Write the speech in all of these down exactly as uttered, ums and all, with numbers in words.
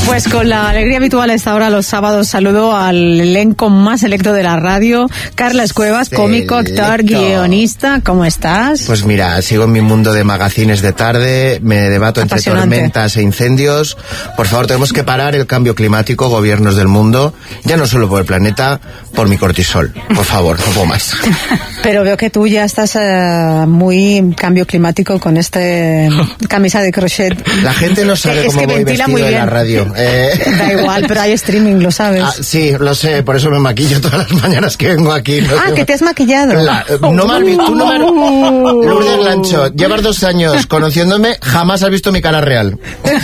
Pues con la alegría habitual a esta hora los sábados saludo al elenco más selecto de la radio. Carlas Cuevas, cómico, actor, guionista, ¿cómo estás? Pues mira, sigo en mi mundo de magazines de tarde, me debato entre tormentas e incendios. Por favor, tenemos que parar el cambio climático, gobiernos del mundo, ya no solo por el planeta, por mi cortisol. Por favor, no puedo más. Pero veo que tú ya estás uh, muy cambio climático con este camisa de crochet. La gente no sabe es cómo que voy vestido en la radio. Eh... Da igual, pero hay streaming, lo sabes. Ah, sí, lo sé, por eso me maquillo todas las mañanas que vengo aquí. No ah, sé. que te has maquillado. La, no me has visto, tú no me has... Lourdes Lancho, llevas dos años conociéndome, jamás has visto mi cara real.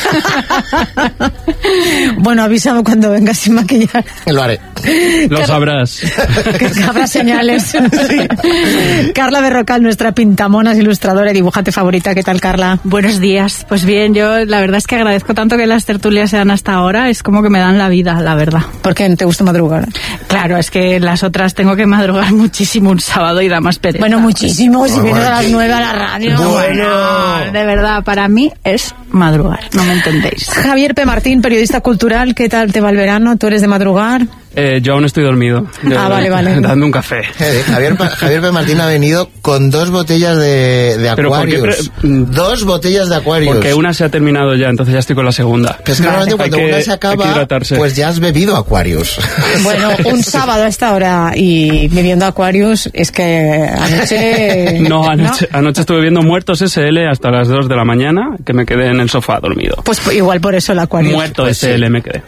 Bueno, avísame cuando vengas sin maquillar. Lo haré. Lo Car... sabrás. Que habrá señales. Sí. Carla Berrocal, nuestra pintamonas, ilustradora y dibujante favorita. ¿Qué tal, Carla? Buenos días. Pues bien, yo la verdad es que agradezco tanto que las tertulias sean hasta ahora. Es como que me dan la vida, la verdad. ¿Por qué te gusta madrugar? Claro, es que las otras tengo que madrugar muchísimo un sábado y da más pereza. Bueno, muchísimo. Si vienes a las nueve a la radio. Bueno, de verdad, para mí es madrugar. No me entendéis. Javier P. Martín, periodista cultural. ¿Qué tal te va el verano? ¿Tú eres de madrugar? Eh, yo aún estoy dormido. Yo, ah, vale, vale. Dando un café. Eh, Javier, Javier P. Martín ha venido con dos botellas de, de Aquarius. Dos botellas de Aquarius. Porque una se ha terminado ya, entonces ya estoy con la segunda. Pero es que normalmente cuando que, una se acaba, pues ya has bebido Aquarius. Bueno, un sábado a esta hora y bebiendo Aquarius, es que anoche... No, anoche, ¿no? anoche estuve viendo Muertos S L hasta las dos de la mañana, que me quedé en el sofá dormido. Pues igual por eso el Aquarius. Muerto pues S L sí. me quedé.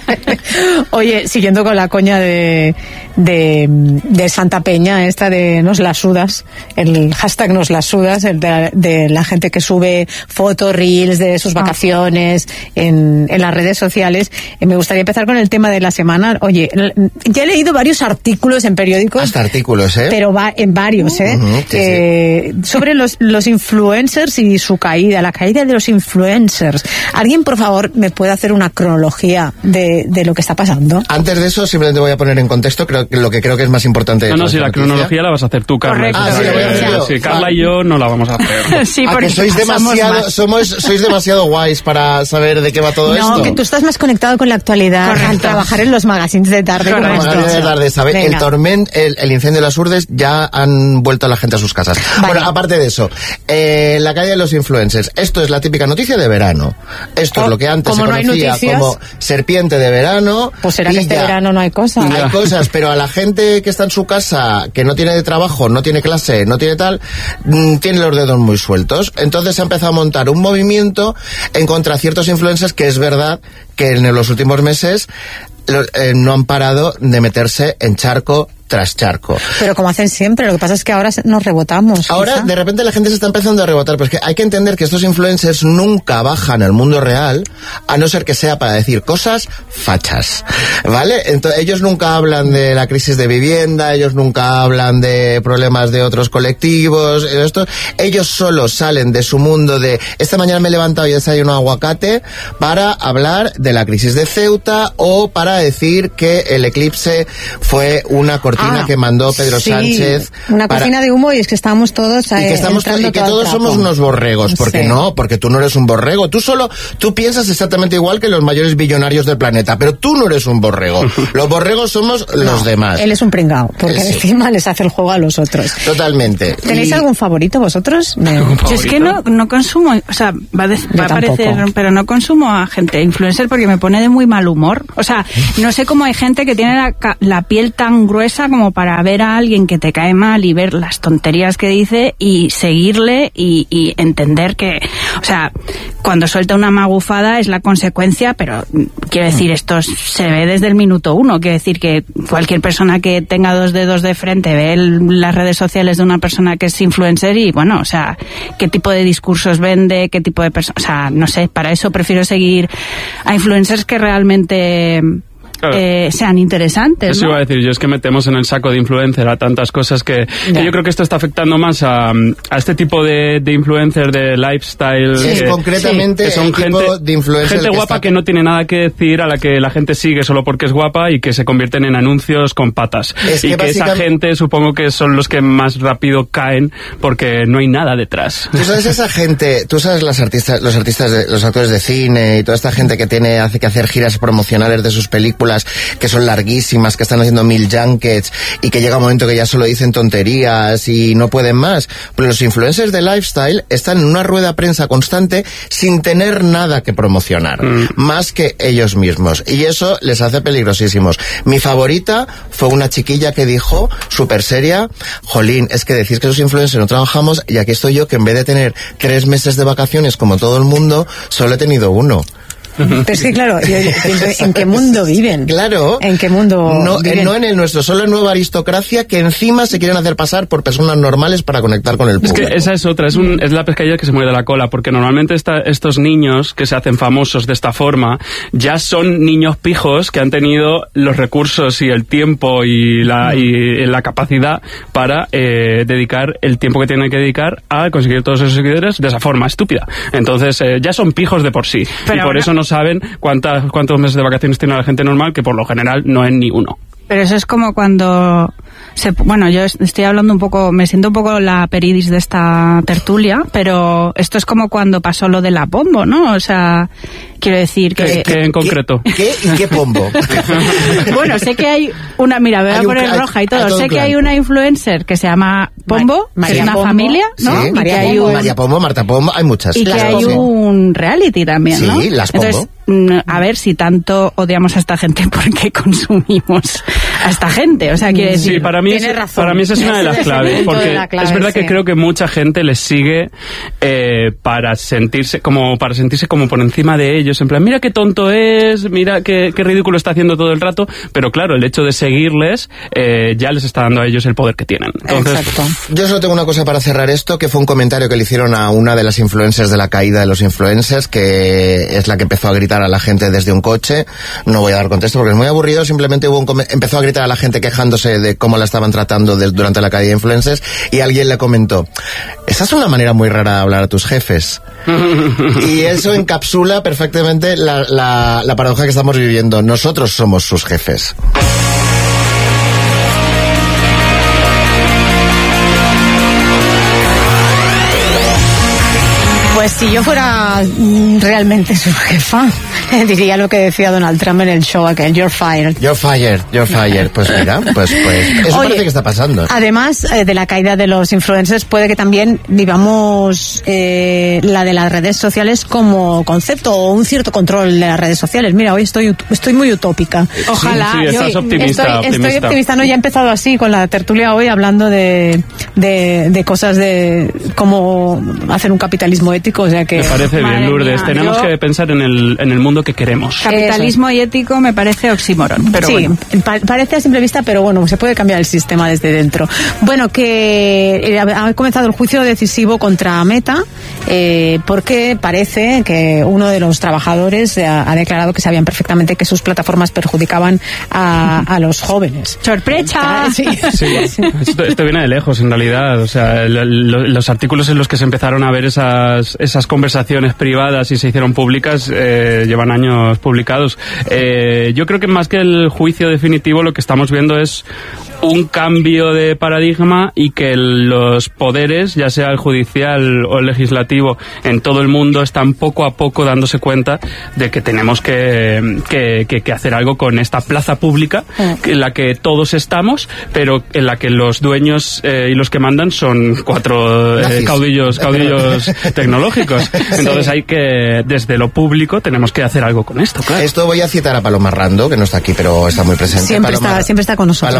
Oye, siguiendo con la coña de, de, de Santa Peña, esta de nos la sudas, el hashtag nos la sudas, el de, de la gente que sube fotos, reels de sus vacaciones en, en las redes sociales. Eh, me gustaría empezar con el tema de la semana. Oye, ya he leído varios artículos en periódicos. Hasta artículos, ¿eh? Pero va en varios, ¿eh? Uh-huh, sí, eh sí. Sobre los, los influencers y su caída, la caída de los influencers. ¿Alguien, por favor, me puede hacer una cronología de, de lo que está pasando? Antes de eso, simplemente voy a poner en contexto creo que lo que creo que es más importante de No, no, si la noticia. cronología la vas a hacer tú, Carla. Correcto. Ah, sí, eh, sí, Carla y yo no la vamos a hacer. Sí, ah, porque que sois demasiado, más. somos, sois demasiado guays para saber de qué va todo no, esto. No, que tú estás más conectado con la actualidad. Correcto. Al trabajar en los magazines de tarde. Claro, como magazines de tarde, ¿sabe? El tormento, el, el incendio de las Urdes, ya han vuelto a la gente a sus casas. Vale. Bueno, aparte de eso, eh, la caída de los influencers. Esto es la típica noticia de verano. Esto oh, es lo que antes se conocía no como serpiente de verano. Pues será que este ya, verano no hay cosas. Hay cosas, pero a la gente que está en su casa, que no tiene trabajo, no tiene clase, no tiene tal, mmm, tiene los dedos muy sueltos. Entonces se ha empezado a montar un movimiento en contra de ciertos influencers que es verdad que en los últimos meses eh, no han parado de meterse en charco tras charco. Pero como hacen siempre, lo que pasa es que ahora nos rebotamos. Ahora, quizá. de repente, la gente se está empezando a rebotar, pero es que hay que entender que estos influencers nunca bajan al mundo real, a no ser que sea para decir cosas fachas, ¿vale? Entonces, ellos nunca hablan de la crisis de vivienda, ellos nunca hablan de problemas de otros colectivos, esto, ellos solo salen de su mundo de, esta mañana me he levantado y he desayunado aguacate, para hablar de la crisis de Ceuta, o para decir que el eclipse fue una cortina Ah, que mandó Pedro sí, Sánchez. Una para... cortina de humo y es que estamos todos y que, estamos to- y que todos somos unos borregos. Porque sí. no, porque tú no eres un borrego. Tú solo, tú piensas exactamente igual que los mayores billonarios del planeta, pero tú no eres un borrego. Los borregos somos no, los demás. Él es un pringao, porque sí. encima les hace el juego a los otros. Totalmente. ¿Tenéis y... algún favorito vosotros? No. Yo es que no, no consumo, o sea, va, de, va a parecer, pero no consumo a gente influencer porque me pone de muy mal humor. O sea, no sé cómo hay gente que tiene la, la piel tan gruesa como para ver a alguien que te cae mal y ver las tonterías que dice y seguirle y, y entender que, o sea, cuando suelta una magufada es la consecuencia, pero quiero decir, esto se ve desde el minuto uno. Quiero decir que cualquier persona que tenga dos dedos de frente ve el, las redes sociales de una persona que es influencer y, bueno, o sea, qué tipo de discursos vende, qué tipo de personas, o sea, no sé, para eso prefiero seguir a influencers que realmente claro. eh, sean interesantes. Eso ¿no? iba a decir yo, es que metemos en el saco de influencer a tantas cosas que, que yo creo que esto está afectando más a, a este tipo de, de influencer de lifestyle. Sí, que, concretamente que son el gente, tipo de influencer gente que guapa está... que no tiene nada que decir, a la que la gente sigue solo porque es guapa y que se convierten en anuncios con patas. Es y que que básicamente... esa gente supongo que son los que más rápido caen porque no hay nada detrás. Tú sabes esa gente, tú sabes las artistas, los artistas, de, los actores de cine y toda esta gente que tiene, hace que hacer giras promocionales de sus películas que son larguísimas, que están haciendo mil junkets y que llega un momento que ya solo dicen tonterías y no pueden más. Pero los influencers de lifestyle están en una rueda de prensa constante sin tener nada que promocionar, mm. más que ellos mismos. Y eso les hace peligrosísimos. Mi favorita fue una chiquilla que dijo, súper seria, jolín, es que decís que los influencers no trabajamos y aquí estoy yo que en vez de tener tres meses de vacaciones como todo el mundo, solo he tenido uno. Pero es que claro, yo pienso, ¿en qué mundo viven? Claro. ¿En qué mundo no, viven? No en el nuestro, solo en nueva aristocracia que encima se quieren hacer pasar por personas normales para conectar con el público. Es que esa es otra, es, un, es la pescadilla que se muerde la cola, porque normalmente esta, estos niños que se hacen famosos de esta forma ya son niños pijos que han tenido los recursos y el tiempo y la, y la capacidad para eh, dedicar el tiempo que tienen que dedicar a conseguir todos esos seguidores de esa forma estúpida. Entonces eh, ya son pijos de por sí. Pero y por ahora... eso no saben cuántas, cuántos meses de vacaciones tiene la gente normal, que por lo general no es ni uno. Pero eso es como cuando... Se, bueno, yo estoy hablando un poco, me siento un poco la peridis de esta tertulia, pero esto es como cuando pasó lo de la Pombo, ¿no? O sea, quiero decir que... ¿Qué, qué en concreto? ¿Qué, qué y qué Pombo? Bueno, sé que hay una... Mira, voy a poner un, roja y todo. todo sé que hay una influencer que se llama Pombo, Mar, que es una Pombo, familia, ¿no? Sí, María, Pombo, un, María Pombo, Marta Pombo, hay muchas. Y que las hay Pombo. un reality también, ¿no? Sí, las Pombo. Entonces, a ver, si tanto odiamos a esta gente, ¿por qué consumimos a esta gente? O sea, quiere decir... Sí, para mí, es, para mí esa es una de las claves, porque la clave, es verdad sí. que creo que mucha gente les sigue eh, para sentirse como para sentirse como por encima de ellos, en plan, mira qué tonto es, mira qué, qué ridículo está haciendo todo el rato, pero claro, el hecho de seguirles eh, ya les está dando a ellos el poder que tienen. Entonces, exacto. Yo solo tengo una cosa para cerrar esto, que fue un comentario que le hicieron a una de las influencers de la caída de los influencers, que es la que empezó a gritar a la gente desde un coche. No voy a dar contexto porque es muy aburrido, simplemente hubo un empezó a gritar a la gente quejándose de cómo la estaban tratando de, durante la caída de influencers, y alguien le comentó, esa es una manera muy rara de hablar a tus jefes. Y eso encapsula perfectamente la, la, la paradoja que estamos viviendo. Nosotros somos sus jefes. Pues si yo fuera realmente su jefa, diría lo que decía Donald Trump en el show aquel, you're fired. You're fired, you're fired. Pues mira, pues, pues eso Oye, parece que está pasando. Además eh, de la caída de los influencers, puede que también vivamos eh, la de las redes sociales como concepto, o un cierto control de las redes sociales. Mira, hoy estoy estoy muy utópica. Ojalá. Sí, sí, estás yo, optimista, estoy, optimista. Estoy optimista, no, ya he empezado así con la tertulia hoy, hablando de, de, de cosas de cómo hacer un capitalismo ético. O sea que, me parece bien, Lourdes. Mía, Tenemos yo... que pensar en el, en el mundo que queremos. Capitalismo y ético me parece oxímoron. Pero sí, bueno. pa parece a simple vista, pero bueno, se puede cambiar el sistema desde dentro. Bueno, que ha comenzado el juicio decisivo contra Meta, eh, porque parece que uno de los trabajadores ha, ha declarado que sabían perfectamente que sus plataformas perjudicaban a, a los jóvenes. ¡Sorpresa! Sí. Sí. Esto, esto viene de lejos, en realidad. O sea, lo, lo, los artículos en los que se empezaron a ver esas esas conversaciones privadas y se hicieron públicas eh, llevan años publicados. Eh, yo creo que más que el juicio definitivo, lo que estamos viendo es un cambio de paradigma, y que los poderes, ya sea el judicial o el legislativo, en todo el mundo están poco a poco dándose cuenta de que tenemos que, que, que, que hacer algo con esta plaza pública en la que todos estamos, pero en la que los dueños eh, y los que mandan son cuatro eh, caudillos, caudillos tecnológicos. Entonces hay que, desde lo público, tenemos que hacer algo con esto, claro. Esto voy a citar a Paloma Rando, que no está aquí, pero está muy presente. Siempre, Paloma, está, siempre está con nosotros. Paloma Rando se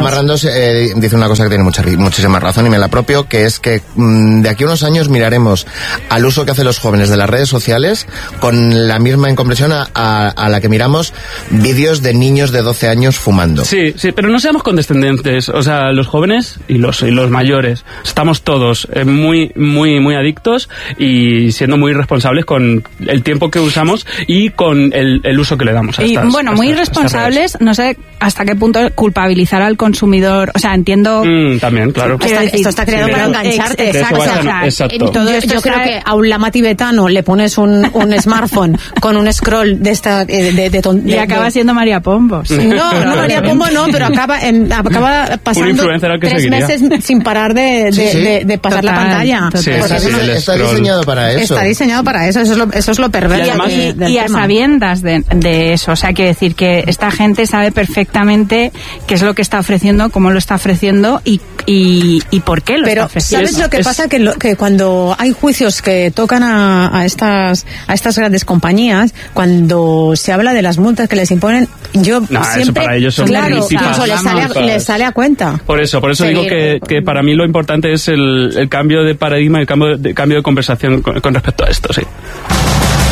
eh, dice una cosa que tiene mucha, muchísima razón y me la apropio, que es que mmm, de aquí a unos años miraremos al uso que hacen los jóvenes de las redes sociales con la misma incomprensión a, a, a la que miramos vídeos de niños de doce años fumando. Sí, sí, pero no seamos condescendientes. O sea, los jóvenes y los, y los mayores estamos todos eh, muy, muy, muy adictos y siendo muy irresponsables con el tiempo que usamos y con el, el uso que le damos a estas, y, bueno, muy irresponsables, no sé hasta qué punto culpabilizar al consumidor. O sea, entiendo... Mm, también, claro. Está, decir, esto está creado sí, para engancharte. Exacto. Exacto. Exacto. Todo yo yo creo que a un lama tibetano le pones un, un smartphone con un scroll de esta... De, de, de, de, y acaba de, siendo María Pombo. Sí. No, no María Pombo no, pero acaba, en, acaba pasando tres seguiría. meses sin parar de, de, sí, sí. de, de pasar total, la pantalla. Sí, pues sí, está, está diseñado para eso. Está diseñado para eso, eso es lo, eso es lo perverso. Y, además, de, y, y a sabiendas de, de eso, o sea, quiero decir que esta gente sabe perfectamente qué es lo que está ofreciendo, cómo lo está ofreciendo y, y, y por qué lo pero, está ofreciendo. ¿sabes lo que es... pasa? Que, lo, que cuando hay juicios que tocan a, a, estas, a estas grandes compañías, cuando se habla de las multas que les imponen, yo no, siempre... Eso para ellos son claro, incluso les sale, a, les sale a cuenta. Por eso, por eso sí. digo que, que para mí lo importante es el, el cambio de paradigma, el cambio de, cambio de conversación con, con respecto a esto, sí.